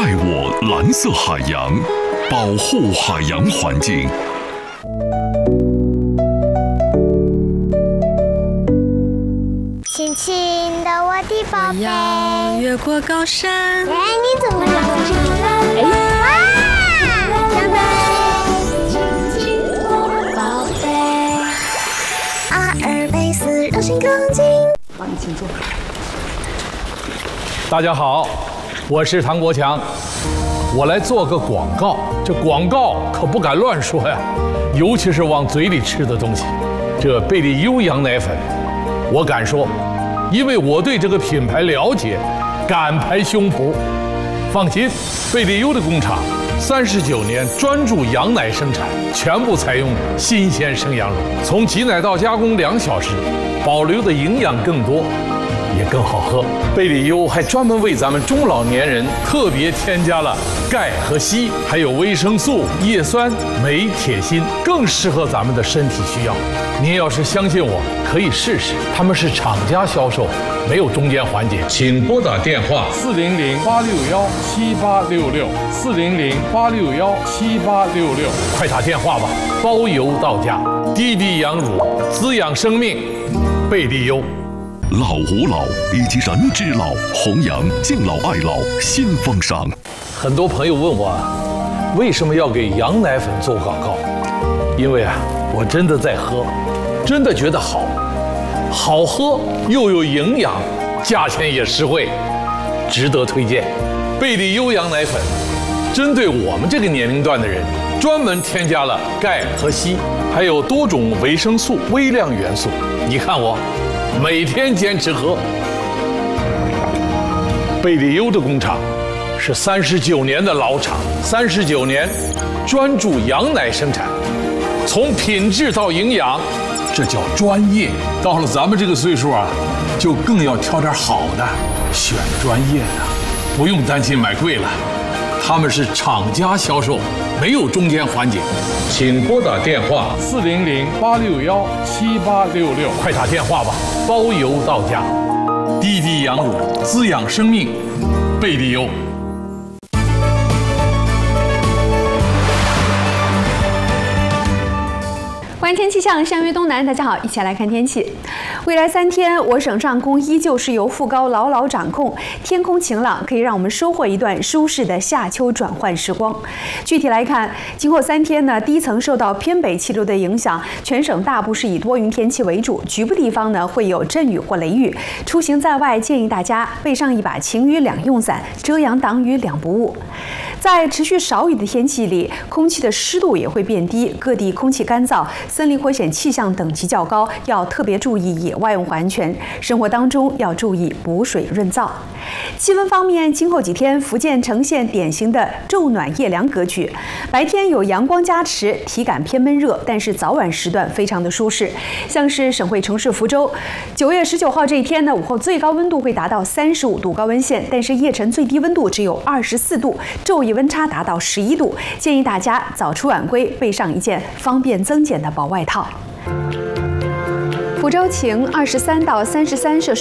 爱我蓝色海洋，保护海洋环境。 轻轻的，我的宝贝， 要越过高山。 哎，你怎么了？哇！长大轻轻的宝贝，阿尔卑斯柔性更紧。 帮你请坐。 大家好，我是唐国强，我来做个广告。这广告可不敢乱说呀，尤其是往嘴里吃的东西。这贝利优羊奶粉，我敢说，因为我对这个品牌了解，敢拍胸脯。放心，贝利优的工厂39年专注羊奶生产，全部采用新鲜生羊乳，从挤奶到加工2小时，保留的营养更多，也更好喝。贝利优还专门为咱们中老年人特别添加了钙和硒，还有维生素、叶酸、镁、铁、锌，更适合咱们的身体需要。您要是相信我，可以试试。他们是厂家销售，没有中间环节。请拨打电话400-861-7866，400-861-7866，快打电话吧，包邮到家。滴滴羊乳，滋养生命，贝利优。 老吾老以及人之老，弘扬敬老爱老新风尚。 很多朋友问我，为什么要给羊奶粉做广告？因为我真的在喝，真的觉得好，好喝又有营养，价钱也实惠，值得推荐。贝利优羊奶粉针对我们这个年龄段的人，专门添加了钙和硒，还有多种维生素、微量元素。你看我每天坚持喝。贝利优的工厂是39年的老厂，39年专注羊奶生产，从品质到营养，这叫专业。到了咱们这个岁数就更要挑点好的，选专业的，不用担心买贵了。他们是厂家销售，没有中间环节。请拨打电话400-861-7866，快打电话吧，包邮到家。滴滴羊乳，滋养生命，贝利优。 欢迎天气象，山约东南，大家好，一起来看天气。未来3天，我省上空依旧是由副高牢牢掌控，天空晴朗，可以让我们收获一段舒适的夏秋转换时光。具体来看，今后3天呢，低层受到偏北气流的影响，全省大部是以多云天气为主，局部地方呢会有阵雨或雷雨。出行在外，建议大家备上一把晴雨两用伞，遮阳挡雨两不误。在持续少雨的天气里，空气的湿度也会变低，各地空气干燥，森林危险气象等级较高，要特别注意野外用户安全。生活当中要注意补水润燥。气温方面，今后几天福建呈现典型的昼暖夜凉格局，白天有阳光加持，体感偏闷热，但是早晚时段非常的舒适。像是省会城市福州，9月19号这一天呢，午后最高温度会达到35度高温线，但是夜晨最低温度只有24度，昼夜温差达到11度，建议大家早出晚归，备上一件方便增减的薄外套。福州晴，23到33摄氏